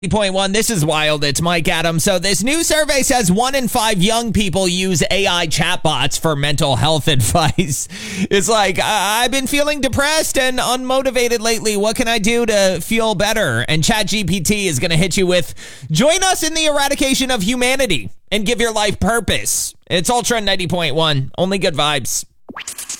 Point one. This is wild. It's Mike Adams. So this new survey says 1 in 5 young people use AI chatbots for mental health advice. It's like, I've been feeling depressed and unmotivated lately. What can I do to feel better? And ChatGPT is going to hit you with, join us in the eradication of humanity and give your life purpose. It's Ultra 90.1. Only good vibes.